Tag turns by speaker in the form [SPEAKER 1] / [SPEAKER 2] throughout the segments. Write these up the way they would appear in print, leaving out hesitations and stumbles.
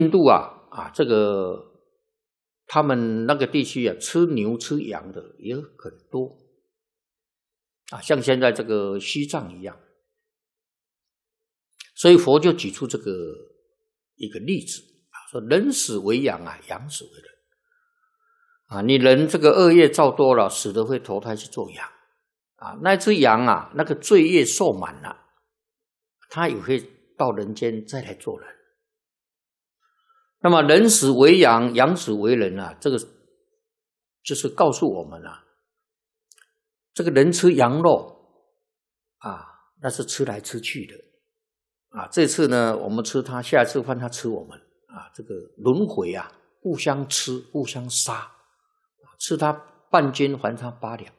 [SPEAKER 1] 印度这个他们那个地区吃牛吃羊的也很多像现在这个西藏一样，所以佛就举出这个一个例子说人死为羊羊死为人你人这个恶业造多了，死的会投胎去做羊那只羊那个罪业受满了，它也会到人间再来做人。那么人死为羊，羊死为人这个就是告诉我们这个人吃羊肉那是吃来吃去的这次呢我们吃它，下一次换它吃我们这个轮回互相吃互相杀吃它半斤还它8两。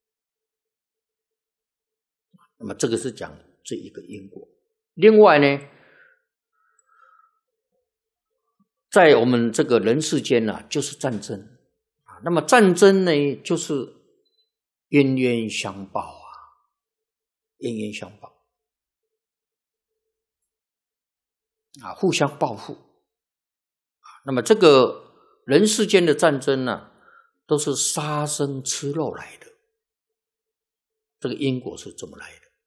[SPEAKER 1] 那么这个是讲这一个因果。另外呢，在我们这个人世间就是战争那么战争呢就是冤冤相报冤冤相报互相报复那么这个人世间的战争都是杀生吃肉来的，这个因果是这么来的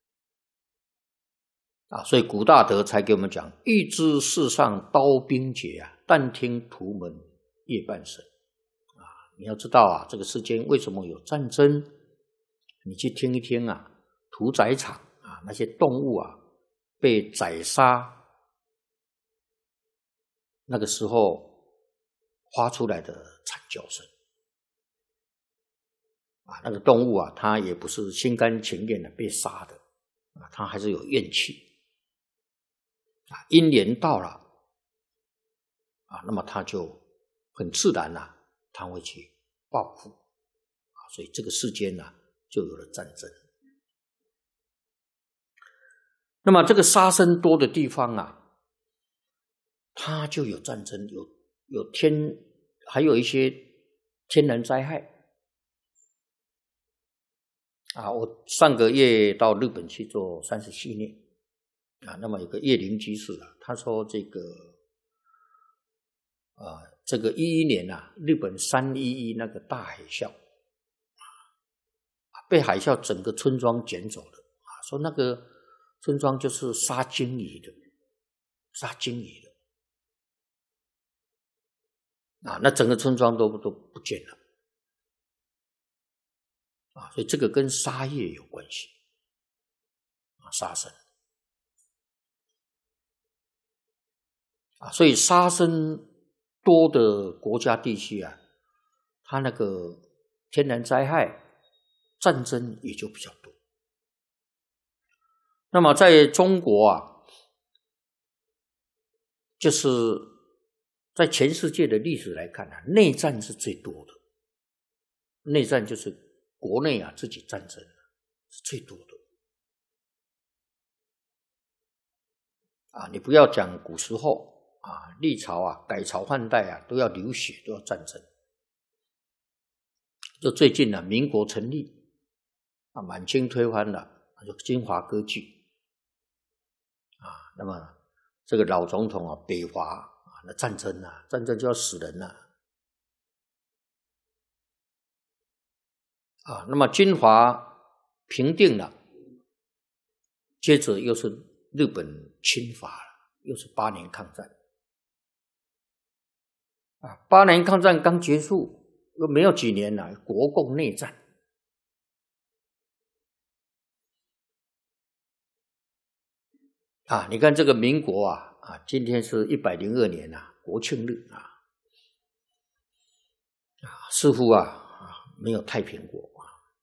[SPEAKER 1] 所以古大德才给我们讲欲知世上刀兵劫但听屠门夜半声你要知道这个世间为什么有战争，你去听一听屠宰场那些动物被宰杀那个时候发出来的惨叫声那个动物它也不是心甘情愿的被杀的它还是有怨气因缘到了那么他就很自然他会去报复所以这个世间就有了战争。那么这个杀生多的地方它就有战争，有还有一些天然灾害我上个月到日本去做37年那么有个叶灵居士他说这个11年日本311那个大海啸被海啸整个村庄卷走了说那个村庄就是杀鲸鱼的那整个村庄都不见了所以这个跟杀业有关系杀生所以杀生多的国家地区它那个天然灾害战争也就比较多。那么在中国就是在全世界的历史来看内战是最多的，内战就是国内自己战争是最多的你不要讲古时候历朝改朝换代都要流血都要战争。就最近民国成立满清推翻了就金华割据那么这个老总统北伐那战争就要死人那么金华平定了，接着又是日本侵华了，又是8年抗战8年抗战刚结束又没有几年国共内战你看这个民国今天是102年国庆日似乎没有太平过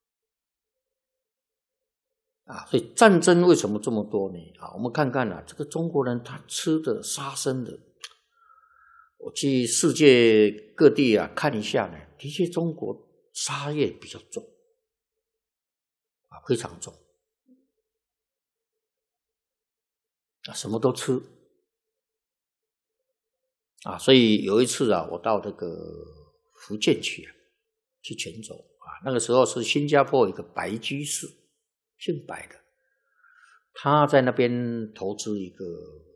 [SPEAKER 1] 所以战争为什么这么多呢我们看看这个中国人他吃的杀生的，我去世界各地看一下呢，的确中国杀业比较重非常重什么都吃所以有一次我到这个福建去泉州那个时候是新加坡有一个白居士，姓白的，他在那边投资一个